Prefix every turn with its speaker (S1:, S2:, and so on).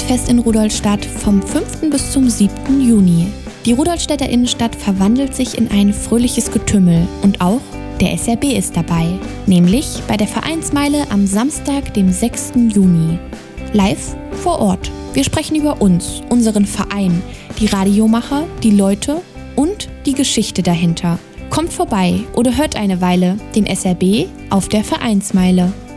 S1: Weihnachtsfest in Rudolstadt vom 5. bis zum 7. Juni. Die Rudolstädter Innenstadt verwandelt sich in ein fröhliches Getümmel und auch der SRB ist dabei, nämlich bei der Vereinsmeile am Samstag, dem 6. Juni. Live vor Ort. Wir sprechen über uns, unseren Verein, die Radiomacher, die Leute und die Geschichte dahinter. Kommt vorbei oder hört eine Weile den SRB auf der Vereinsmeile.